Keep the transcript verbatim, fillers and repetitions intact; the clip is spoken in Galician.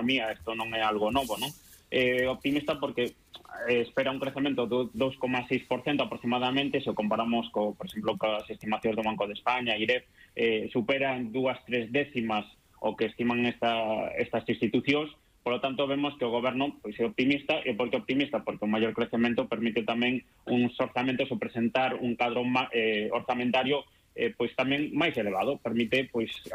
economía, isto non é algo novo, non? Eh, optimista porque eh, espera un crecemento do dos coma seis por cento aproximadamente, se o comparamos, co, por exemplo, coas estimacións do Banco de España, I R E F, eh, superan dúas, tres décimas o que estiman esta, estas institucións. Por lo tanto, vemos que o goberno pois, é optimista. E por que optimista? Porque o maior crecemento permite tamén uns orzamentos ou presentar un cadro eh, orzamentario eh, pois tamén máis elevado. Permite pois